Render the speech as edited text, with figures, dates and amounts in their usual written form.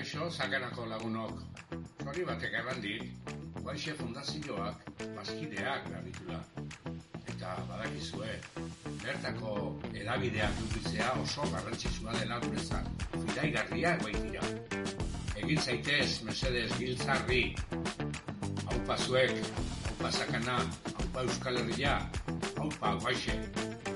Kaixo, Sakanako lagunok. Zori batek errandik, Guaixe Fundazioak bazkideak garbitula. Eta badakizue, bertako edabideak edukitzea oso garrantzitsua dela guretzat. Fidaigarriak baitira. Egin zaitez, mesedez, giltzarri. Aupa zuek, aupa Sakana, aupa Euskal Herria, aupa Guaixe.